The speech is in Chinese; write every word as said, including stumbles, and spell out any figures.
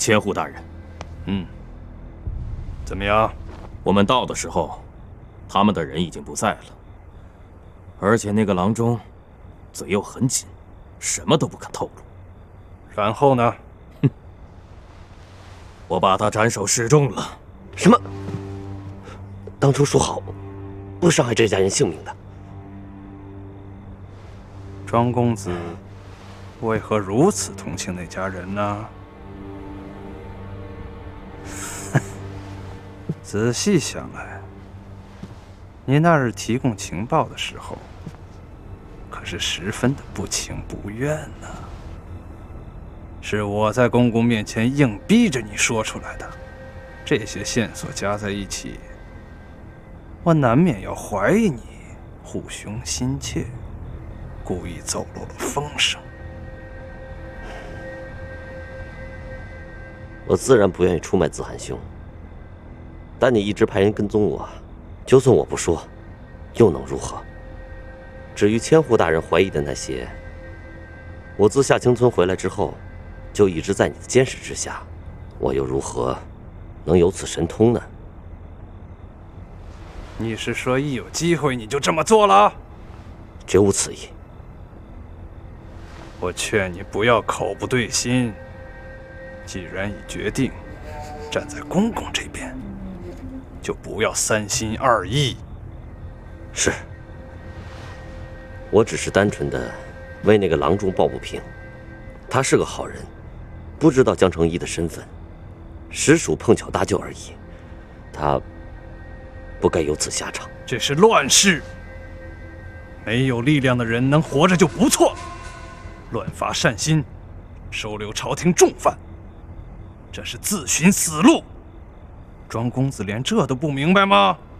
千户大人。 嗯，怎么样？ 我们到的时候，他们的人已经不在了，而且那个郎中嘴又很紧，什么都不肯透露。 然后呢？ 哼，我把他斩首示众了。 什么？当初说好不伤害这家人性命的。 庄公子为何如此同情那家人呢？仔细想来，你那日提供情报的时候，可是十分的不情不愿呢。是我在公公面前硬逼着你说出来的，这些线索加在一起，我难免要怀疑你护兄心切，故意走漏了风声。 我自然不愿意出卖子涵兄，但你一直派人跟踪我，就算我不说，又能如何？至于千户大人怀疑的那些，我自夏青村回来之后，就一直在你的监视之下，我又如何能有此神通呢？ 你是说一有机会你就这么做了？ 绝无此意。 我劝你不要口不对心。既然已决定站在公公这边，就不要三心二意。 是，我只是单纯的为那个郎中抱不平。他是个好人，不知道江成一的身份，实属碰巧搭救而已。他不该有此下场。 这是乱世，没有力量的人能活着就不错。乱发善心，收留朝廷重犯，这是自寻死路。庄公子连这都不明白吗？